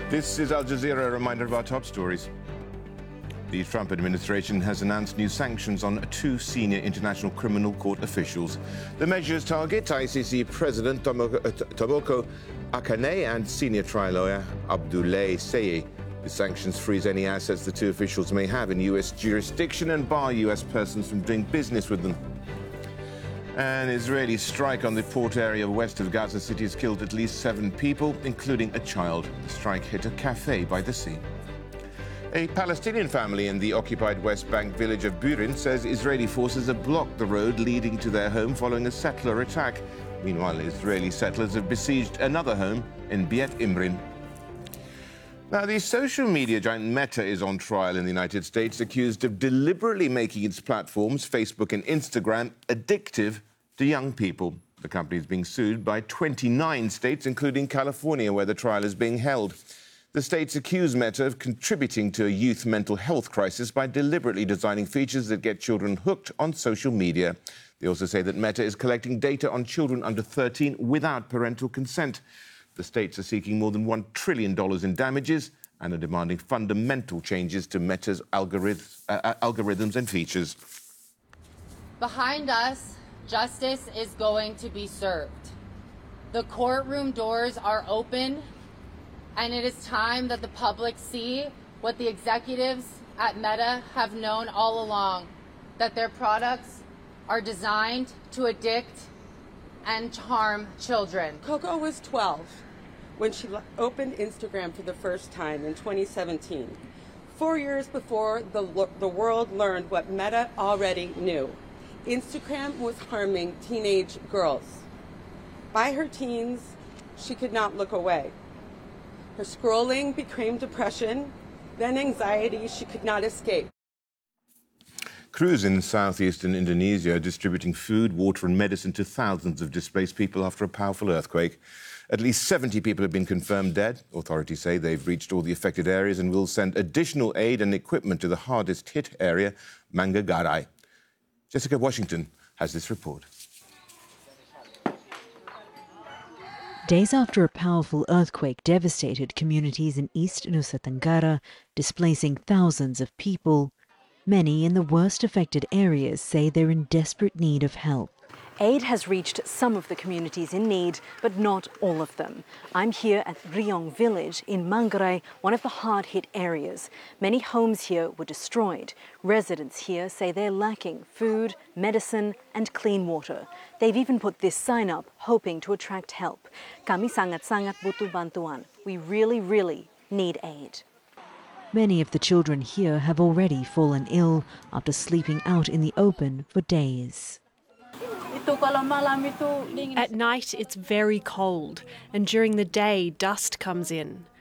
This is Al Jazeera, a reminder of our top stories. The Trump administration has announced new sanctions on 2 senior International Criminal Court officials. The measures target ICC President Tomoko Akane and senior trial lawyer Abdoulaye Seye. The sanctions freeze any assets the 2 officials may have in U.S. jurisdiction and bar U.S. persons from doing business with them. An Israeli strike on the port area west of Gaza City has killed at least 7 people, including a child. The strike hit a cafe by the sea. A Palestinian family in the occupied West Bank village of Burin says Israeli forces have blocked the road leading to their home following a settler attack. Meanwhile, Israeli settlers have besieged another home in Beit Imrin. Now, the social media giant Meta is on trial in the United States, accused of deliberately making its platforms, Facebook and Instagram, addictive to young people. The company is being sued by 29 states, including California, where the trial is being held. The states accuse Meta of contributing to a youth mental health crisis by deliberately designing features that get children hooked on social media. They also say that Meta is collecting data on children under 13 without parental consent. The states are seeking more than $1 trillion in damages and are demanding fundamental changes to Meta's algorithms and features. Behind us, justice is going to be served. The courtroom doors are open, and it is time that the public see what the executives at Meta have known all along, that their products are designed to addict and harm children. Coco was 12 when she opened Instagram for the first time in 2017, 4 years before the world learned what Meta already knew. Instagram was harming teenage girls. By her teens, she could not look away. Her scrolling became depression, then anxiety she could not escape. Crews in southeastern Indonesia are distributing food, water and medicine to thousands of displaced people after a powerful earthquake. At least 70 people have been confirmed dead. Authorities say they've reached all the affected areas and will send additional aid and equipment to the hardest hit area, Manggarai. Jessica Washington has this report. Days after a powerful earthquake devastated communities in East Nusa Tenggara, displacing thousands of people, many in the worst affected areas say they're in desperate need of help. Aid has reached some of the communities in need, but not all of them. I'm here at Riong village in Manggarai, one of the hard-hit areas. Many homes here were destroyed. Residents here say they're lacking food, medicine and clean water. They've even put this sign up, hoping to attract help. Kami sangat-sangat butuh bantuan. We really need aid. Many of the children here have already fallen ill after sleeping out in the open for days. At night, it's very cold, and during the day, dust comes in.